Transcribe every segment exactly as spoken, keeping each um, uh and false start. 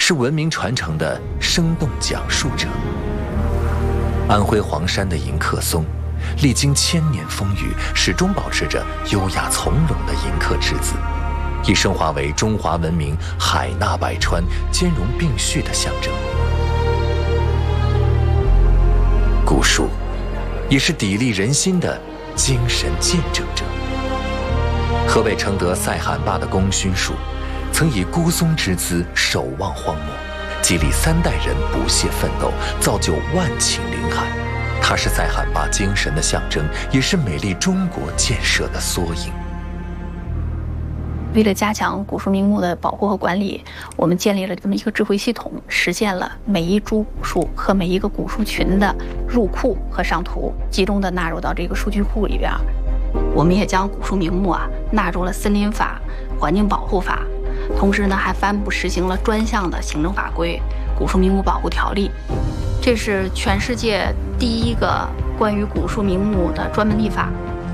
是文明传承的生动讲述者。安徽黄山的迎客松，历经千年风雨，始终保持着优雅从容的迎客之姿，已升华为中华文明海纳百川、兼容并蓄的象征。古树也是砥砺人心的精神见证者。河北承德赛罕坝的功勋树，曾以孤松之姿守望荒漠，激励三代人不懈奋斗，造就万顷林海。它是赛罕坝精神的象征，也是美丽中国建设的缩影。 为了加强古树名木的保护和管理，我们建立了这么一个智慧系统，实现了每一株古树和每一个古树群的入库和上图，集中的纳入到这个数据库里边。我们也将古树名木啊纳入了森林法、环境保护法，同时呢还颁布实行了专项的行政法规《古树名木保护条例》，这是全世界第一个关于古树名木的专门立法。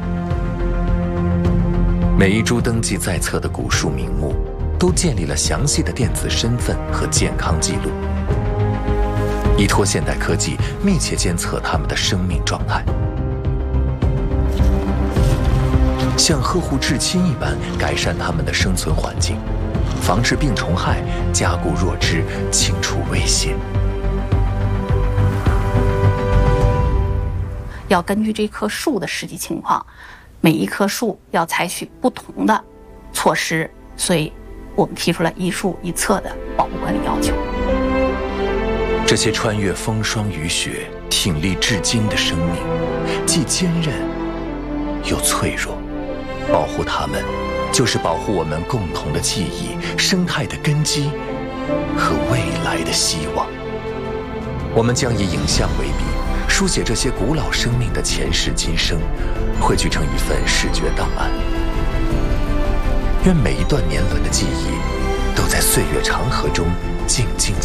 每一株登记在册的古树名木，都建立了详细的电子身份和健康记录，依托现代科技，密切监测它们的生命状态，像呵护至亲一般改善它们的生存环境，防治病虫害，加固弱枝，清除威胁。 要根据这棵树的实际情况，每一棵树要采取不同的措施，所以我们提出了一树一册的保护管理要求。 这些穿越风霜雨雪、挺立至今的生命，既坚韧又脆弱，保护它们，就是保护我们共同的记忆、生态的根基和未来的希望。我们将以影像为笔，书写这些古老生命的前世今生，汇聚成一份视觉档案。愿每一段年轮的记忆，都在岁月长河中静静